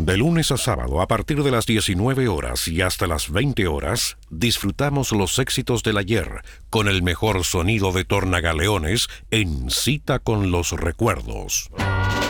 De lunes a sábado, a partir de las 19 horas y hasta las 20 horas, disfrutamos los éxitos del ayer con el mejor sonido de tornagaleones en Cita con los Recuerdos.